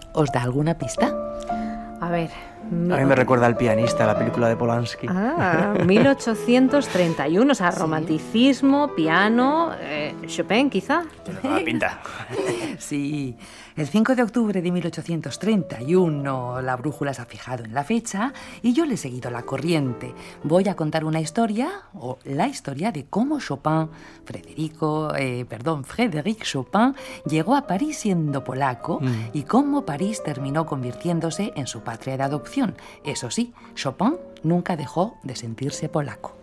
¿Os da alguna pista? A ver... A mí me recuerda al pianista, la película de Polanski. 1831, o sea, romanticismo, piano, Chopin quizá. Tiene toda la pinta. Sí, el 5 de octubre de 1831 la brújula se ha fijado en la fecha y yo le he seguido la corriente. Voy a contar una historia, o la historia de cómo Frédéric Chopin llegó a París siendo polaco y cómo París terminó convirtiéndose en su patria de adopción. Eso sí, Chopin nunca dejó de sentirse polaco.